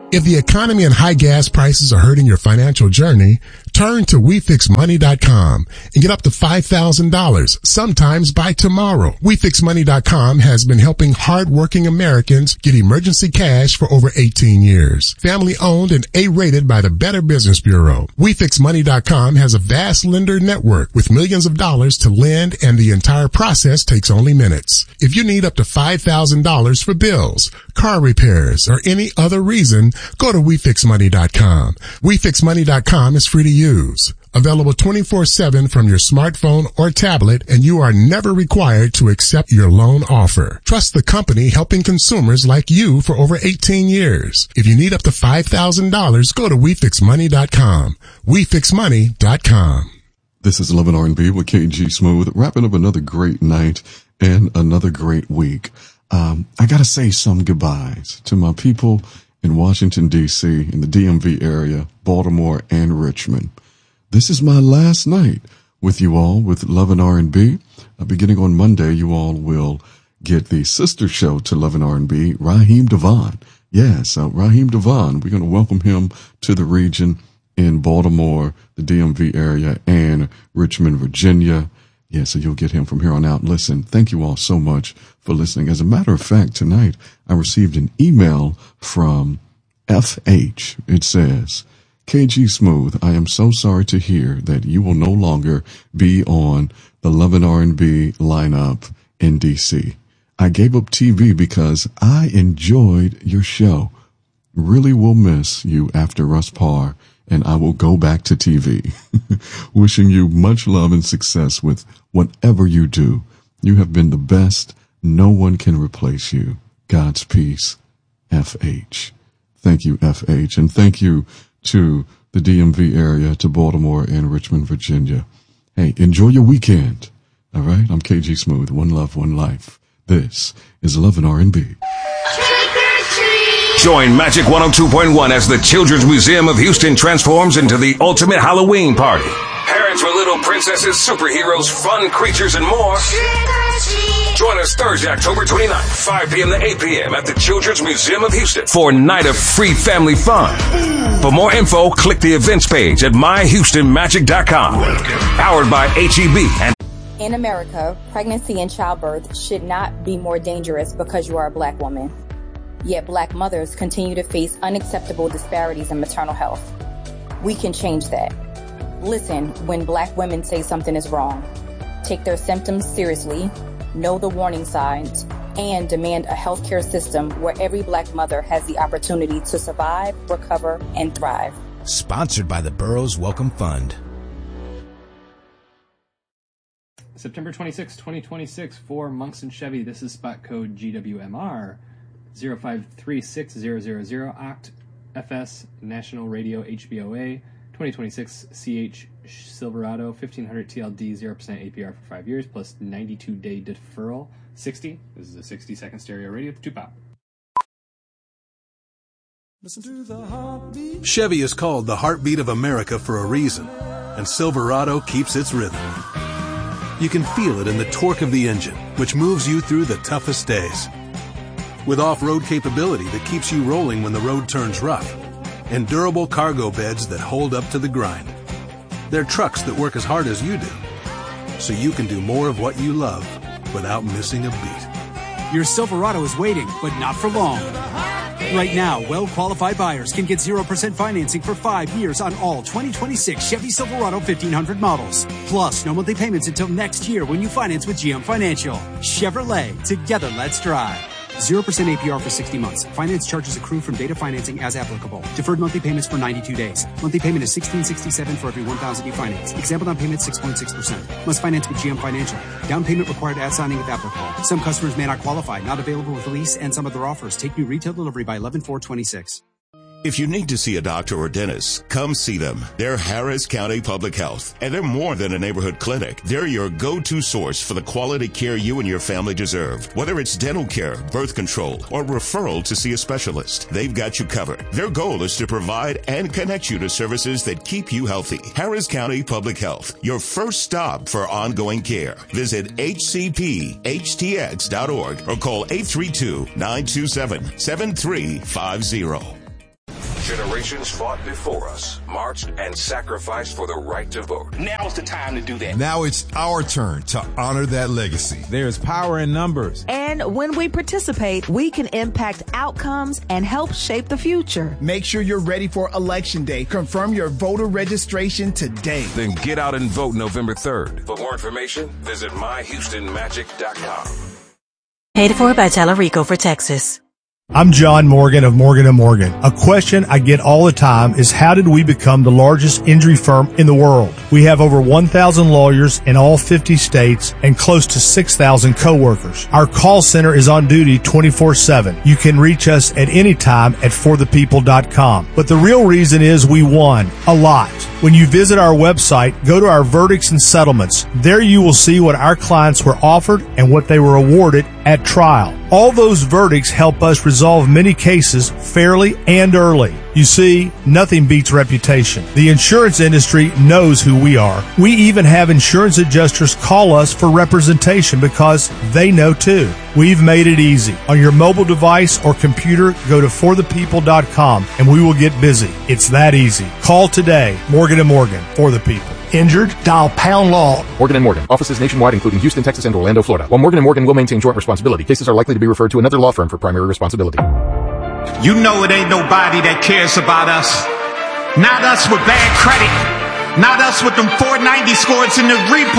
If the economy and high gas prices are hurting your financial journey, turn to WeFixMoney.com and get up to $5,000, sometimes by tomorrow. WeFixMoney.com has been helping hardworking Americans get emergency cash for over 18 years. Family owned and A-rated by the Better Business Bureau. WeFixMoney.com has a vast lender network with millions of dollars to lend, and the entire process takes only minutes. If you need up to $5,000 for bills, car repairs, or any other reason, go to WeFixMoney.com. WeFixMoney.com is free to use. Available 24/7 from your smartphone or tablet, and you are never required to accept your loan offer. Trust the company helping consumers like you for over 18 years. If you need up to $5,000, go to WeFixMoney.com. WeFixMoney.com. This is Love and R&B with KG Smooth, wrapping up another great night and another great week. I gotta say some goodbyes to my people in Washington, D.C., in the DMV area, Baltimore, and Richmond. This is my last night with you all with Love and R&B. Beginning on Monday, you all will get the sister show to Love and R&B, Raheem DeVaughn. Yes, Raheem DeVaughn. We're going to welcome him to the region in Baltimore, the DMV area, and Richmond, Virginia. Yeah, so you'll get him from here on out. Listen, thank you all so much for listening. As a matter of fact, tonight I received an email from FH. It says, KG Smooth, I am so sorry to hear that you will no longer be on the Love and R&B lineup in DC. I gave up TV because I enjoyed your show. Really will miss you after Russ Parr, and I will go back to TV. Wishing you much love and success with whatever you do. You have been the best. No one can replace you. God's peace, FH. Thank you, FH. And thank you to the DMV area, to Baltimore and Richmond, Virginia. Hey, enjoy your weekend. All right? I'm KG Smooth. One love, one life. This is Love and R&B. Join Magic 102.1 as the Children's Museum of Houston transforms into the ultimate Halloween party. Parents with little princesses, superheroes, fun creatures, and more. Join us Thursday, October 29th, 5 p.m. to 8 p.m. at the Children's Museum of Houston for a night of free family fun. For more info, click the events page at myhoustonmagic.com. Powered by HEB and In America, pregnancy and childbirth should not be more dangerous because you are a black woman. Yet black mothers continue to face unacceptable disparities in maternal health. We can change that. Listen when black women say something is wrong. Take their symptoms seriously, know the warning signs, and demand a healthcare system where every black mother has the opportunity to survive, recover, and thrive. Sponsored by the Burroughs Welcome Fund. September 26, 2026 for Monks and Chevy. This is spot code GWMR 0536000 OCT FS National Radio HBOA 2026 CH Silverado 1500 TLD 0% APR for 5 years plus 92-day deferral 60. This is a 60-second stereo radio with 2-pop. Listen to the heartbeat. Chevy is called the heartbeat of America for a reason, and Silverado keeps its rhythm. You can feel it in the torque of the engine, which moves you through the toughest days. With off-road capability that keeps you rolling when the road turns rough, and durable cargo beds that hold up to the grind. They're trucks that work as hard as you do, so you can do more of what you love without missing a beat. Your Silverado is waiting, but not for long. Right now, well-qualified buyers can get 0% financing for 5 years on all 2026 Chevy Silverado 1500 models. Plus, no monthly payments until next year when you finance with GM Financial. Chevrolet, together let's drive. 0% APR for 60 months. Finance charges accrue from data financing as applicable. Deferred monthly payments for 92 days. Monthly payment is $1,667 for every $1,000 you finance. Example down payment 6.6%. Must finance with GM Financial. Down payment required at signing if applicable. Some customers may not qualify. Not available with lease and some other offers. Take new retail delivery by 11/4/26. If you need to see a doctor or dentist, come see them. They're Harris County Public Health, and they're more than a neighborhood clinic. They're your go-to source for the quality care you and your family deserve. Whether it's dental care, birth control, or referral to see a specialist, they've got you covered. Their goal is to provide and connect you to services that keep you healthy. Harris County Public Health, your first stop for ongoing care. Visit hcphtx.org or call 832-927-7350. Generations fought before us, marched and sacrificed for the right to vote. Now's the time to do that. Now it's our turn to honor that legacy. There's power in numbers. And when we participate, we can impact outcomes and help shape the future. Make sure you're ready for Election Day. Confirm your voter registration today. Then get out and vote November 3rd. For more information, visit myhoustonmagic.com. Paid for by Tellerico for Texas. I'm John Morgan of Morgan & Morgan. A question I get all the time is how did we become the largest injury firm in the world? We have over 1,000 lawyers in all 50 states and close to 6,000 coworkers. Our call center is on duty 24/7. You can reach us at any time at forthepeople.com. But the real reason is we won a lot. When you visit our website, go to our verdicts and settlements. There you will see what our clients were offered and what they were awarded at trial. All those verdicts help us resolve many cases fairly and early. You see, nothing beats reputation. The insurance industry knows who we are. We even have insurance adjusters call us for representation because they know too. We've made it easy. On your mobile device or computer, go to forthepeople.com and we will get busy. It's that easy. Call today. Morgan & Morgan, for the people. Injured? Dial pound law. Morgan & Morgan. Offices nationwide, including Houston, Texas, and Orlando, Florida. While Morgan & Morgan will maintain joint responsibility, cases are likely to be referred to another law firm for primary responsibility. You know it ain't nobody that cares about us. Not us with bad credit. Not us with them 490 scores in the repo.